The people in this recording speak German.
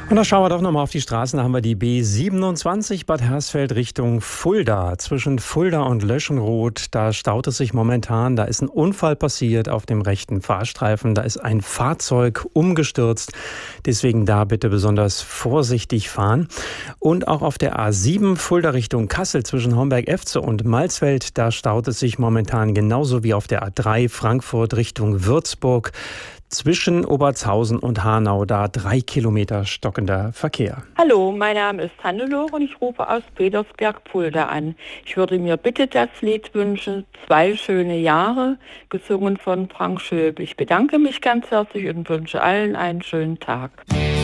Und da schauen wir doch nochmal auf die Straßen. Da haben wir die B27 Bad Hersfeld Richtung Fulda. Zwischen Fulda und Löschenroth, da staut es sich momentan. Da ist ein Unfall passiert auf dem rechten Fahrstreifen. Da ist ein Fahrzeug umgestürzt. Deswegen da bitte besonders vorsichtig fahren. Und auch auf der A7 Fulda Richtung Kassel zwischen Homberg-Efze und Malsfeld, da staut es sich momentan genauso wie auf der A3 Frankfurt Richtung Würzburg. Zwischen Obertshausen und Hanau, da 3 Kilometer stockender Verkehr. Hallo, mein Name ist Hannelore und ich rufe aus Petersberg-Fulda an. Ich würde mir bitte das Lied wünschen, 2 schöne Jahre, gesungen von Frank Schöbel. Ich bedanke mich ganz herzlich und wünsche allen einen schönen Tag.